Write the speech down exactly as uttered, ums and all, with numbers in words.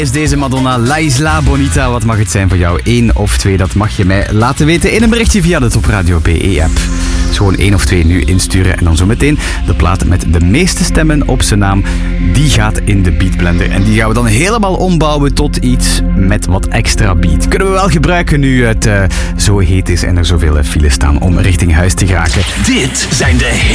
Is deze Madonna La Isla Bonita? Wat mag het zijn voor jou? Eén of twee, dat mag je mij laten weten in een berichtje via de Top Radio B E-app. Dus gewoon één of twee nu insturen en dan zo meteen de plaat met de meeste stemmen op zijn naam, die gaat in de beatblender. En die gaan we dan helemaal ombouwen tot iets met wat extra beat. Kunnen we wel gebruiken nu het uh, zo heet is en er zoveel files staan om richting huis te geraken. Dit zijn de